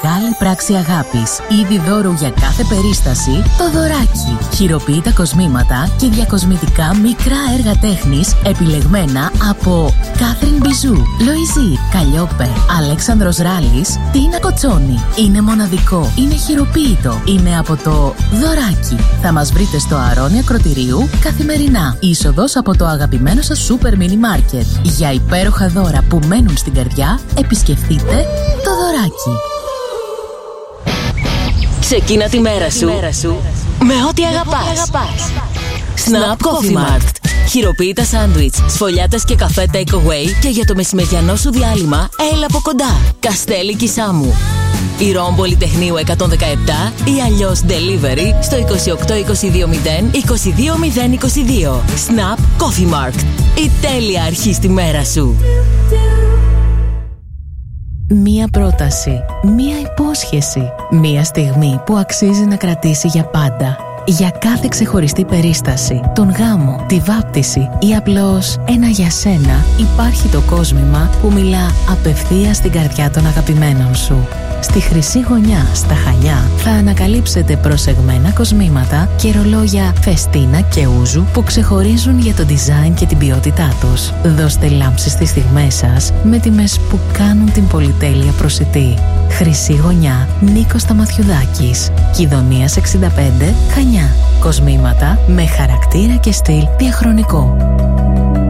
Μεγάλη πράξη αγάπης. Είδη δώρου για κάθε περίσταση, το δωράκι. Χειροποίητα κοσμήματα και διακοσμητικά μικρά έργα τέχνης επιλεγμένα από Κάθριν Μπιζού, Λοϊζή, Καλλιόπε, Αλέξανδρος Ράλης, Τίνα Κοτσόνη. Είναι μοναδικό, είναι χειροποίητο, είναι από το δωράκι. Θα μας βρείτε στο Αρώνη Ακροτηρίου καθημερινά. Είσοδος από το αγαπημένο σας σούπερ μίνι μάρκετ. Για υπέροχα δώρα που μένουν στην καρδιά, επισκεφτείτε το δωράκι. Ξεκίνα τη μέρα σου με ό,τι αγαπάς. Snap Coffee Mart. Χειροποίητα σάντουιτς, σφολιάτες και καφέ takeaway και για το μεσημεριανό σου διάλειμμα έλα από κοντά. Καστέλη Κισάμου. Η Ρώμ Πολυτεχνείου 117 ή αλλιώς delivery στο 28220 22022. Snap Coffee Mart. Η τέλεια αρχή στη μέρα σου. Μία πρόταση, μία υπόσχεση, μία στιγμή που αξίζει να κρατήσει για πάντα. Για κάθε ξεχωριστή περίσταση, τον γάμο, τη βάπτιση ή απλώς ένα για σένα, υπάρχει το κόσμημα που μιλά απευθείας στην καρδιά των αγαπημένων σου. Στη Χρυσή Γωνιά, στα Χανιά, θα ανακαλύψετε προσεγμένα κοσμήματα και ρολόγια Φεστίνα και Ούζου που ξεχωρίζουν για το design και την ποιότητά τους. Δώστε λάμψη στις στιγμές σας με τιμές που κάνουν την πολυτέλεια προσιτή. Χρυσή Γωνιά, Νίκος Σταμαθιουδάκης, Κηδονίας 65, Χανιά. Κοσμήματα με χαρακτήρα και στυλ διαχρονικό.